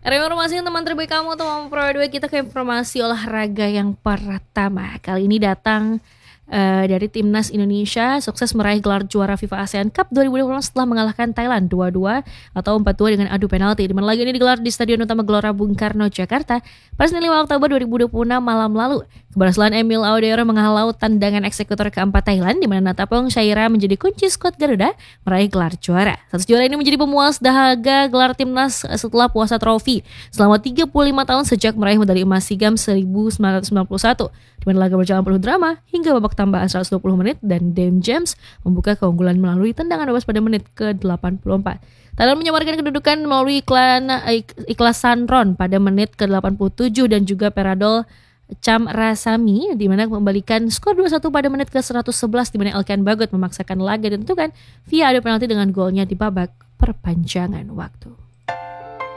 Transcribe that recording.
Informasi teman terbaik kamu teman Pro 2, kita ke informasi olahraga yang pertama. Kali ini datang dari timnas Indonesia sukses meraih gelar juara FIFA ASEAN Cup 2020 setelah mengalahkan Thailand 2-2 atau 4-2 dengan adu penalti. Di mana laga ini digelar di Stadion Utama Gelora Bung Karno, Jakarta pada Senin 5 Oktober 2026 malam lalu. Keberhasilan Emil Audeiro menghalau tendangan eksekutor keempat Thailand, di mana Natapong Chaira menjadi kunci skuad Garuda meraih gelar juara. Status juara ini menjadi pemuas dahaga gelar timnas setelah puasa trofi selama 35 tahun sejak meraih medali emas SEA Games 1991. Di mana laga berjalan penuh drama hingga babak tambahan 120 menit dan Dame James membuka keunggulan melalui tendangan bebas pada menit ke-84. Thailand menyamarkan kedudukan melalui Ikhlas Sanron pada menit ke-87 dan juga Peradol Cham Rasami di mana membalikan skor 2-1 pada menit ke-111, di mana Elkan Bagot memaksakan laga ditentukan via adu penalti dengan golnya di babak perpanjangan waktu.